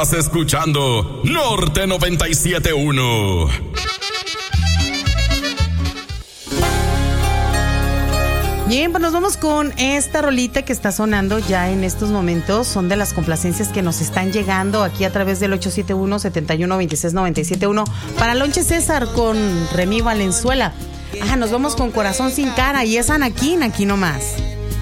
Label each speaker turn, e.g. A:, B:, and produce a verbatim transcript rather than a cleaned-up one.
A: Estás escuchando Norte noventa y siete punto uno.
B: Bien, pues nos vamos con esta rolita que está sonando ya en estos momentos. Son de las complacencias que nos están llegando aquí a través del ocho siete uno, siete uno, dos seis, nueve siete uno para Lonche César con Remy Valenzuela. Ah, nos vamos con Corazón sin cara y es Anaquín, aquí nomás.